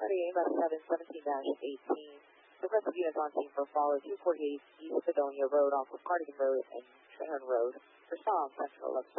Cartier about 717-18. Requested units on scene for follow 248 East Sedonia Road off of Cardigan Road and Traherne Road. Respond, Central 11.